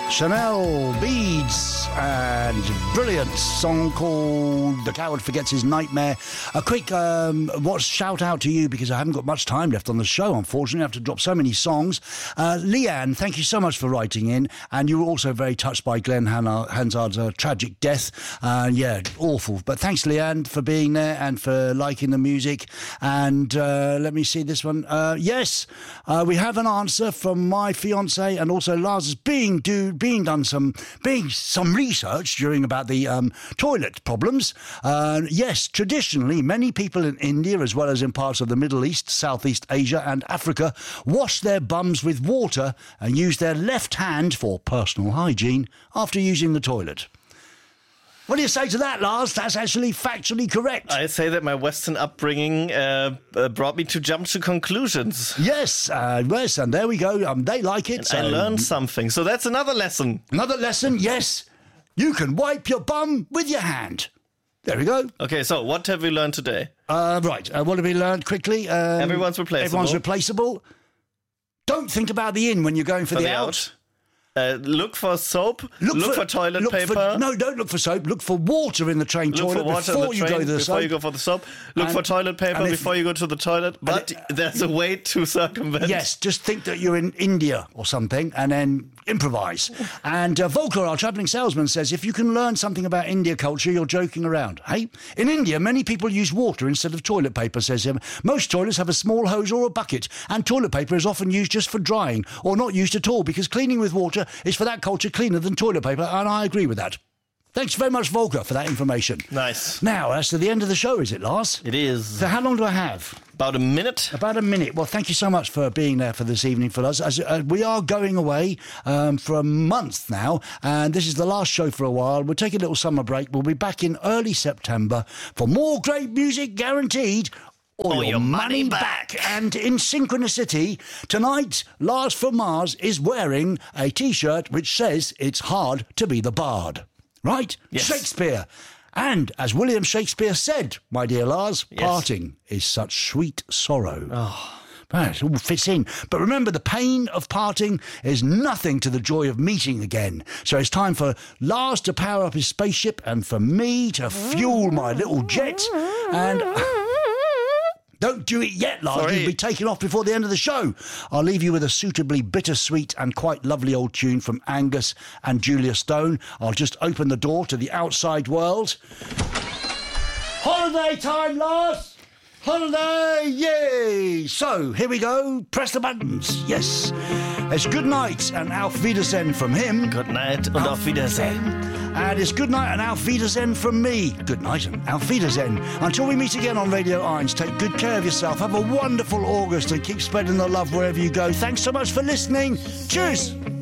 Chanel Beads and brilliant song called The Coward Forgets His Nightmare. A quick shout out to you, because I haven't got much time left on the show, unfortunately. I have to drop so many songs. Leanne, thank you so much for writing in, and you were also very touched by Glenn Hansard's tragic death. Yeah, awful. But thanks, Leanne, for being there and for liking the music. And let me see this one. Yes, we have an answer from my fiance, and also Lars is being done some research during about the toilet problems. Yes, traditionally, many people in India, as well as in parts of the Middle East, Southeast Asia and Africa, wash their bums with water and use their left hand for personal hygiene after using the toilet. What do you say to that, Lars? That's actually factually correct. I say that my Western upbringing brought me to jump to conclusions. Yes, and there we go. They like it. I learned something. So that's another lesson. Another lesson, yes. You can wipe your bum with your hand. There we go. Okay, so what have we learned today? Right, what have we learned quickly? Everyone's replaceable. Everyone's replaceable. Don't think about the in when you're going for the out. Look for soap. Look for toilet paper. No, don't look for soap. Look for water in the train toilet before you go to the soap. Before you go for the soap. Look for toilet paper before you go to the toilet. But there's a way to circumvent. Yes, just think that you're in India or something and then improvise. And Volker, our travelling salesman, says, if you can learn something about India culture, you're joking around. Hey? In India, many people use water instead of toilet paper, says him. Most toilets have a small hose or a bucket, and toilet paper is often used just for drying or not used at all, because cleaning with water is for that culture cleaner than toilet paper, and I agree with that. Thanks very much, Volker, for that information. Nice. Now, that's to the end of the show, is it, Lars? It is. So how long do I have? About a minute. About a minute. Well, thank you so much for being there for this evening for us. As we are going away for a month now, and this is the last show for a while. We'll take a little summer break. We'll be back in early September for more great music, guaranteed. Or your money back. And in synchronicity, tonight, Lars from Mars is wearing a T-shirt which says it's hard to be the bard. Right? Yes. Shakespeare. And as William Shakespeare said, my dear Lars, parting is such sweet sorrow. Oh. It all fits in. But remember, the pain of parting is nothing to the joy of meeting again. So it's time for Lars to power up his spaceship and for me to fuel my little jet. And... don't do it yet, Lars. Sorry. You'll be taken off before the end of the show. I'll leave you with a suitably bittersweet and quite lovely old tune from Angus and Julia Stone. I'll just open the door to the outside world. Holiday time, Lars! Holiday! Yay! So, here we go. Press the buttons. Yes. It's good night and Auf Wiedersehen from him. Good night and Auf Wiedersehen. And it's good night and Auf Wiedersehen from me. Good night and Auf Wiedersehen. Until we meet again on Radio 1, take good care of yourself. Have a wonderful August and keep spreading the love wherever you go. Thanks so much for listening. Cheers.